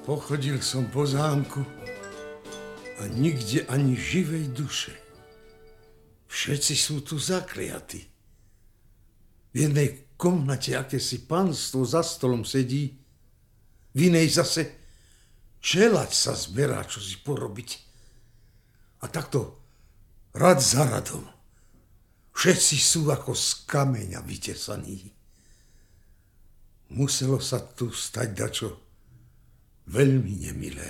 Pochodil som po zámku a nikde ani živej duše. Všetci sú tu zakliatí. V jednej komnate akési panstvo za stolom sedí, v inej zase čelať sa zberá, čo si porobiť. A takto rad za radom. Všetci sú ako z kameňa vytesaní. Muselo sa tu stať dačo veľmi nemilé.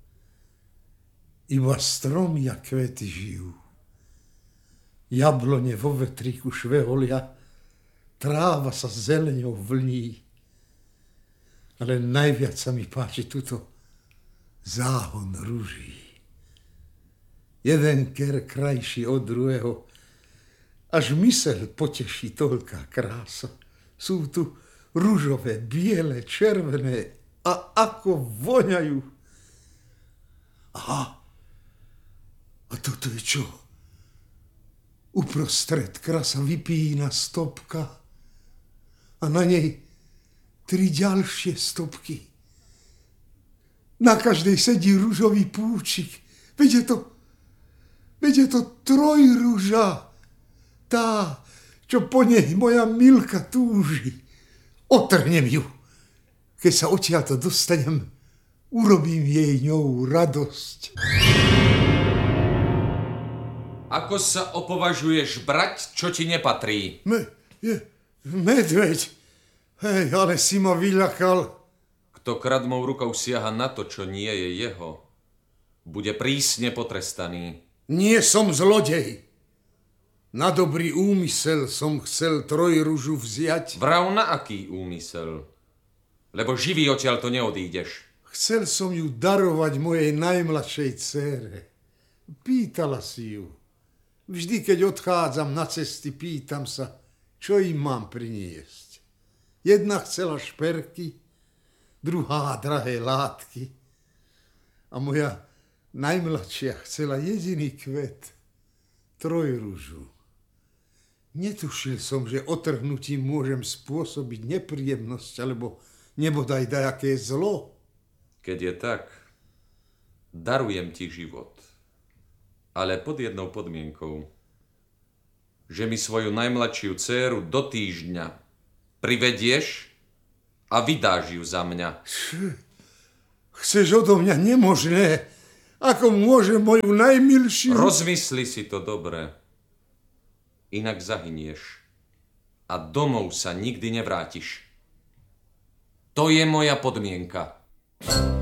Iba stromy a kvety žijú. Jablone vo vetríku šveholia, tráva sa zeleňou vlní. Ale najviac sa mi páči tuto záhon ruží. Jeden ker krajší od druhého, až myseľ poteší toľká krása. Sú tu ružové, biele, červené a ako voňajú. Aha, a toto je čo? Uprostred krasa vypína stopka a na nej 3 ďalšie stopky. Na každej sedí ružový púčik. Veď je to trojruža. Tá, čo po nej moja Milka túži. Otrhnem ju. Keď sa odtiaľto dostanem, urobím jej ňou radosť. Ako sa opovažuješ brať, čo ti nepatrí? Medveď. Hej, ale si ma vyľakal. Kto kradmou rukou siaha na to, čo nie je jeho, bude prísne potrestaný. Nie som zlodej. Na dobrý úmysel som chcel trojružu vziať. Vrav na aký úmysel? Lebo živý odtiaľ to neodídeš. Chcel som ju darovať mojej najmladšej dcére. Pýtala si ju. Vždy, keď odchádzam na cesty, pýtam sa, čo im mám priniesť. Jedna chcela šperky, druhá drahé látky a moja najmladšia chcela jediný kvet, trojružu. Netušil som, že otrhnutím môžem spôsobiť nepríjemnosť alebo nebodaj dajaké zlo. Keď je tak, darujem ti život, ale pod jednou podmienkou, že mi svoju najmladšiu dcéru do týždňa privedieš a vydáš ju za mňa. Chceš odo mňa nemožné? Ako môže moju najmilšiu... Rozmysli si to dobre. Inak zahynieš a domov sa nikdy nevrátiš. To je moja podmienka.